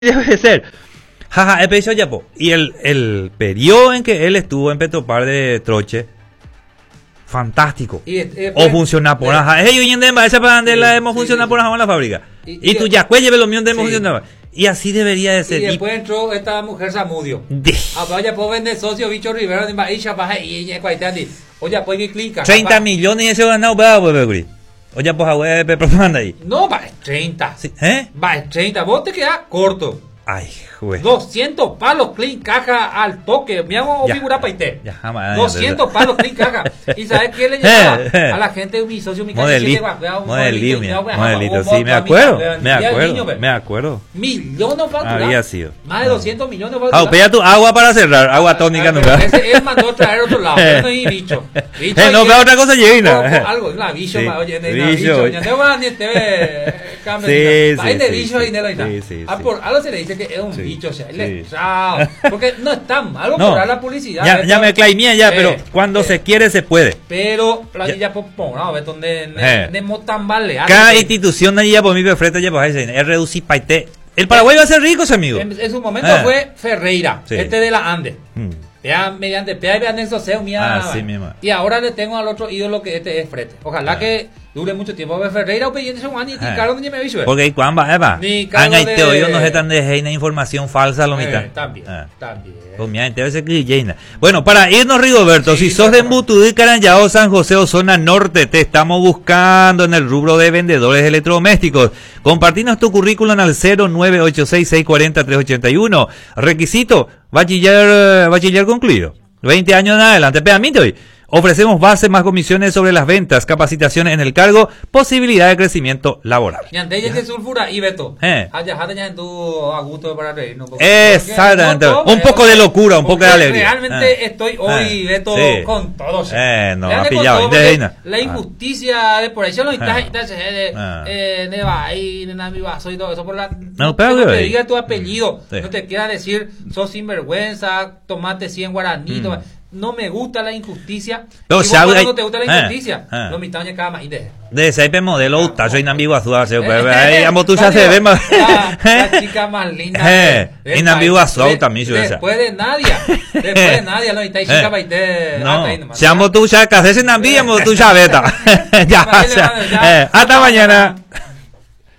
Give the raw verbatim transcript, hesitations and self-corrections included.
debe ser. Jaja, el peso ya, po. Y el, el periodo en que él estuvo en Petropar de Troche, fantástico. Y, eh, o funciona por ajá. Es ellos de esa para donde la hemos funcionado por ajá en la fábrica. Y, y tú ya cuelle lo mío de hemos funcionado. Y así debería de ser. Y después entró esta mujer Zamudio. Ah, vaya, pues vender socio bicho Rivera de Maisha baja y ella cuaitandi. Oye, pues que clica. treinta millones y ese ganado para pues, oye, pues a de propaganda ahí. No, va es treinta. ¿Sí? ¿Eh? Va es treinta. Vos te quedás corto. Ay, güey. doscientos palos clean caja al toque. Me hago figurar para usted. Ya, jamás. doscientos palos clean caja. ¿Y sabes qué le llama a la gente de mi socio? Mi modelito. Modelito, modelito. Sí, me acuerdo. Me acuerdo. Me acuerdo. Millones facturados. Había sido. Más de doscientos millones facturados. Ah, pega tu agua para cerrar. Agua tónica nunca. Ese él mandó traer otro lado. No hay bicho. Bicho. No veo otra cosa llena. Algo, la bicho. Oye, bicho. Ya va ni te Sí, sí. Hay de bicho y dinero y tal. Ah, por algo se le dice que es un sí, bicho, o sea, sí. le, chao, porque no es tan malo no, cobrar la publicidad. Ya, ya me claimé ya, eh, pero cuando eh, se quiere se puede. Pero planilla por no, ves donde no tan vale. Cada institución allá por mi perfecta ya pues es reducir paite. El Paraguay va a ser rico, amigo. En, en su momento eh. fue Ferreira, sí. este de la Ande. Hmm. Ya mediante P A y anexo SEO mía. Ah, sí, mismo. Y ahora le tengo al otro ídolo que este es Frete. Ojalá ah. que dure mucho tiempo. Ferreira o pendiente un año y Carlos ni me aviso. Porque cuando va, Eva. Han ahí te oído no se tan de una información falsa lo mitad. Eh, también. Ah. También. Pues mira, te veces que llena. Bueno, para irnos, Rigoberto, sí, si sos de Embutudí, Caranyao, San José o zona norte, te estamos buscando en el rubro de vendedores electrodomésticos. Compartinos tu currículum al cero nueve ocho seis, seis cuatro cero, tres ocho uno. Requisito, bachiller, bachiller concluido. veinte años en adelante. Pedamito hoy. Ofrecemos bases más comisiones sobre las ventas, capacitaciones en el cargo, posibilidad de crecimiento laboral. Y antes de sulfura y Beto. Eh. Allá ya en tu a gusto para reírnos. Exactamente. Un poco de locura, un poco de alegría. Realmente eh. estoy hoy, eh. Beto, sí. con todos. Eh, no, ha pillado. La injusticia de por ahí, yo no estás de Neva ahí, Nena mi vaso y todo eso por la. No, pero no te diga tu apellido, no te quiera decir sos sinvergüenza, tomate cien guaraní. No me gusta la injusticia. Pero y si hay, no te gusta la injusticia. Eh, eh. Lo mitad de cada maíz de. De ese IP modelo está soy ambigua suave, ahí ambos tú ya se ve más. La chica más linda. Eh, en ambigua suave también yo esa. Después de nadie. Después de nadie, no está chica baite. No. Si ambos tú ya casé en ambigua, ambos tú ya beta. Ya, hasta mañana.